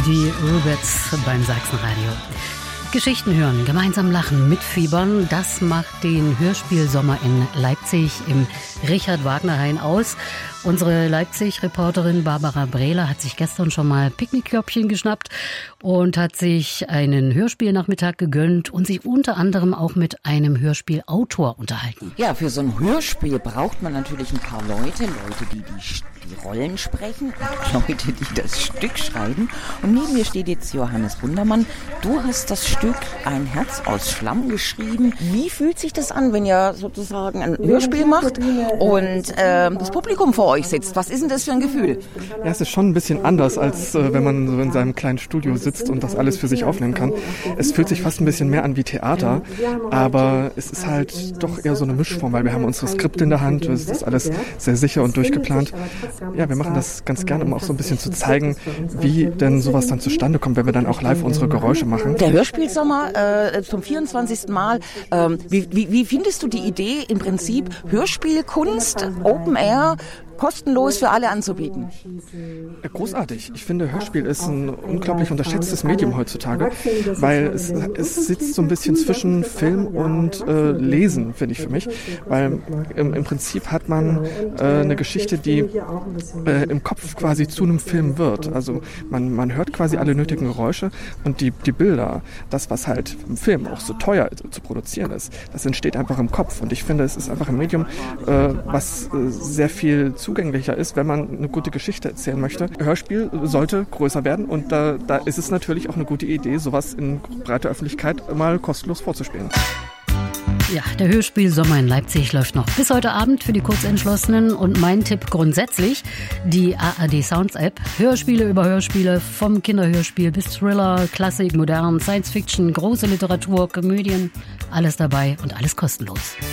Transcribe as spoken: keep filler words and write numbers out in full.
Die Rubets beim Sachsenradio. Geschichten hören, gemeinsam lachen, mitfiebern, das macht den Hörspielsommer in Leipzig im Richard-Wagner-Hain aus. Unsere Leipzig-Reporterin Barbara Brehler hat sich gestern schon mal Picknickkörbchen geschnappt und hat sich einen Hörspielnachmittag gegönnt und sich unter anderem auch mit einem Hörspielautor unterhalten. Ja, für so ein Hörspiel braucht man natürlich ein paar Leute, Leute, die die, die Rollen sprechen, Leute, die das Stück schreiben. Und neben mir steht jetzt Johannes Wundermann. Du hast das Stück Ein Herz aus Schlamm geschrieben. Wie fühlt sich das an, wenn ihr sozusagen ein Hörspiel macht und äh, das Publikum vor euch sitzt? Was ist denn das für ein Gefühl? Ja, es ist schon ein bisschen anders, als äh, wenn man so in seinem kleinen Studio sitzt und das alles für sich aufnehmen kann. Es fühlt sich fast ein bisschen mehr an wie Theater, aber es ist halt doch eher so eine Mischform, weil wir haben unsere Skripte in der Hand, es ist alles sehr sicher und durchgeplant. Ja, wir machen das ganz gerne, um auch so ein bisschen zu zeigen, wie denn sowas dann zustande kommt, wenn wir dann auch live unsere Geräusche machen. Der Hörspielsommer äh, zum vierundzwanzigsten Mal. Ähm, wie, wie, wie findest du die Idee, im Prinzip Hörspielkunst, Open Air, kostenlos für alle anzubieten? Ja, großartig. Ich finde, Hörspiel ist ein unglaublich unterschätztes Medium heutzutage, weil es, es sitzt so ein bisschen zwischen Film und äh, Lesen, finde ich für mich. Weil im, im Prinzip hat man äh, eine Geschichte, die äh, im Kopf quasi zu einem Film wird. Also man, man hört quasi alle nötigen Geräusche und die, die Bilder, das, was halt im Film auch so teuer zu produzieren ist, das entsteht einfach im Kopf. Und ich finde, es ist einfach ein Medium, äh, was äh, sehr viel zu zugänglicher ist, wenn man eine gute Geschichte erzählen möchte. Hörspiel sollte größer werden und da, da ist es natürlich auch eine gute Idee, sowas in breiter Öffentlichkeit mal kostenlos vorzuspielen. Ja, der Hörspielsommer in Leipzig läuft noch bis heute Abend für die Kurzentschlossenen und mein Tipp grundsätzlich, die A R D Sounds App. Hörspiele über Hörspiele, vom Kinderhörspiel bis Thriller, Klassik, Modern, Science Fiction, große Literatur, Komödien, alles dabei und alles kostenlos.